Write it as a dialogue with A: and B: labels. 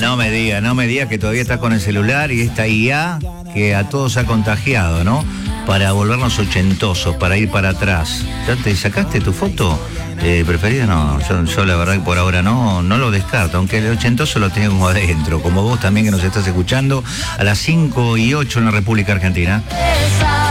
A: No me diga que todavía está con el celular y esta IA que a todos ha contagiado, ¿no? Para volvernos ochentosos, para ir para atrás. ¿Ya te sacaste tu foto preferida? No, yo la verdad que por ahora no lo descarto, aunque el ochentoso lo tengo adentro, como vos también que nos estás escuchando a las 5:08 en la República Argentina.